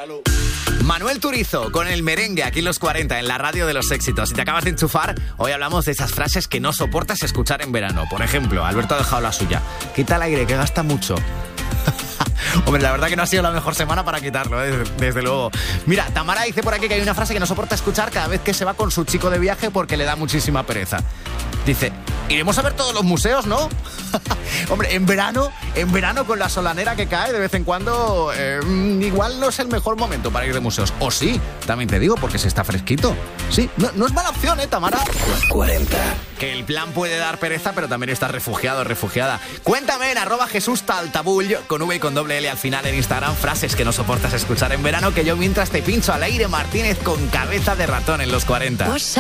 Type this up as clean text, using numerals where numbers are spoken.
Manuel Turizo con el merengue aquí en los 40 en la radio de los éxitos. Si te acabas de enchufar, hoy hablamos de esas frases que no soportas escuchar en verano. Por ejemplo, Alberto ha dejado la suya. Quita el aire, que gasta mucho. Hombre, la verdad que no ha sido la mejor semana para quitarlo, desde luego. Mira, Tamara dice por aquí que hay una frase que no soporta escuchar cada vez que se va con su chico de viaje porque le da muchísima pereza. Dice, iremos a ver todos los museos, ¿no? Hombre, en verano con la solanera que cae de vez en cuando, igual no es el mejor momento para ir de museos. O sí, también te digo, porque se está fresquito. Sí, no es mala opción, Tamara. Los 40. Que el plan puede dar pereza, pero también estás refugiado, refugiada. Cuéntame en @JesúsTaltabull, con V y con doble L al final en Instagram, frases que no soportas escuchar en verano, que yo mientras te pincho al Aire Martínez con Cabeza de Ratón en los 40.